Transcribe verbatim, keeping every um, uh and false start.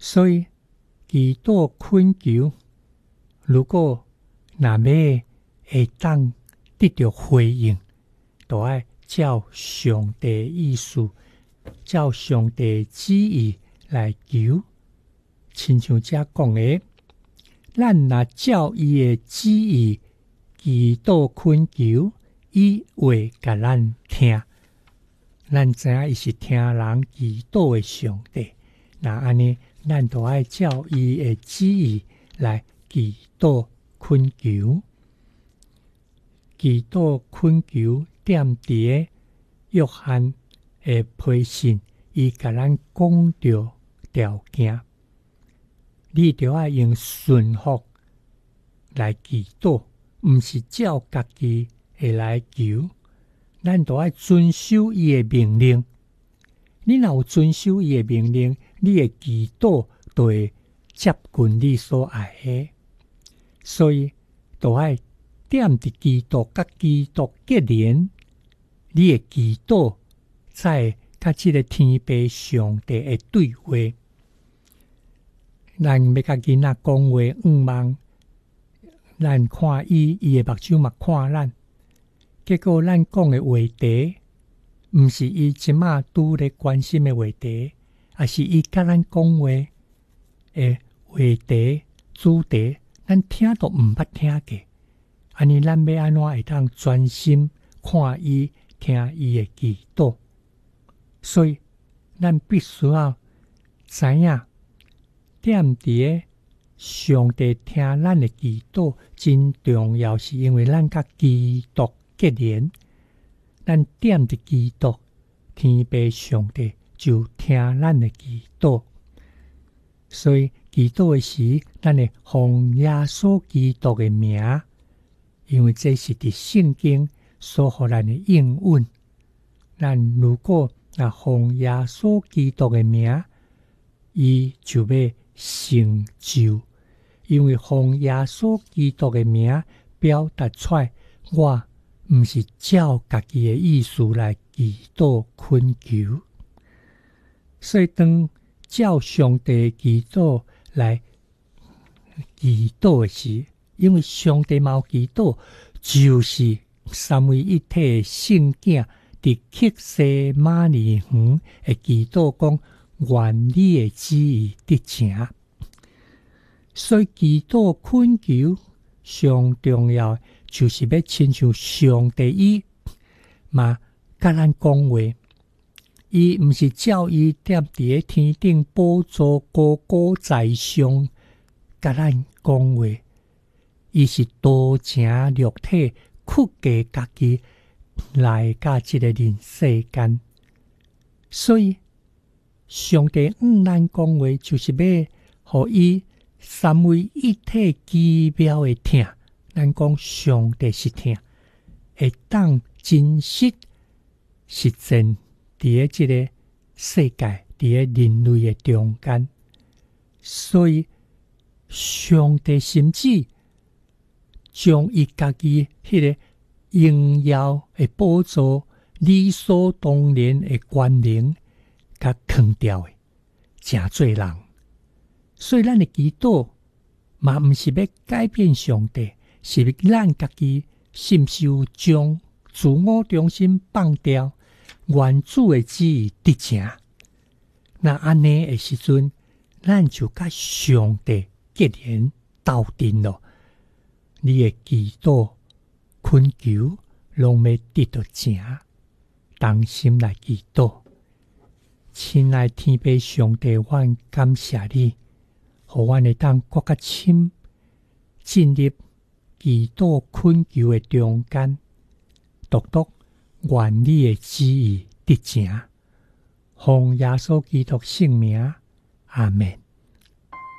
所以祈祷恳求，如果若要会当得到回应，就要照上帝意思，照上帝旨意来求。亲像遮讲的，咱若照伊的旨意祈祷恳求，伊会甲咱听。咱知影伊是听人祈祷的上帝，那安尼，咱就要照伊的旨意来祈祷恳求。祈祷恳求踮伫个约翰的批信，伊甲咱讲着条件，你就要用顺服来祈祷，毋是照家己的来求。咱就要遵守伊的命令。你若有遵守伊的命令，你的祈祷就会接近你所爱的。所以，就要踮伫基督甲基督结连，你的祈祷才甲即个天父上帝的对话。咱要甲囡仔讲话，毋望咱看伊，伊的目睭嘛看咱。结果咱讲的话题，毋是伊即马拄咧关心的话题，也是伊甲咱讲话的话题主题，咱听都毋捌听过。安尼咱要安怎会当专心看伊、听伊的祈祷？所以咱必须要知影，踮伫个上帝听咱的祈祷真重要，是因为咱甲基督结连，咱踮伫基督，天父上帝就听咱的祈祷。所以祈祷的时，咱会奉耶稣基督的名，因为这是伫圣经所互咱的应允。咱如果若奉耶稣基督的名，伊就要成就。因为奉耶稣基督的名表达出来，我毋是照家己的意思来祈祷恳求，所以当照上帝祈祷来祈祷的时，因为上帝嘛有祈祷，就是三位一体的圣囝伫克西马尼园的祈祷讲，愿你的旨意得成。所以祈祷恳求上重要，就是要亲像上帝伊嘛甲咱讲话，伊毋是照伊踮伫个天顶宝座高高在上甲咱讲话，伊是道成肉体，屈低家己来甲即个人世间。所以上帝向咱讲话，就是要互伊三位一体奇妙的听。咱讲上帝是听，会当真实实践伫个即个世界，伫个人类的中间。所以上帝甚至将伊家己迄个荣耀的宝座、理所当然的权能，甲藏掉的，诚侪人。所以咱的祈祷嘛，毋是要改变上帝，是要咱家己心受将自我中心放掉，原主的旨意得成。那安尼的时阵，咱就甲上帝结连斗阵咯。你的祈祷恳求，拢要得到成，同心来祈祷。亲爱天父上帝，阮感谢你，互阮会当更较深进入祈祷恳求的中间，独独愿你的旨意得成，奉耶稣基督圣名，阿们。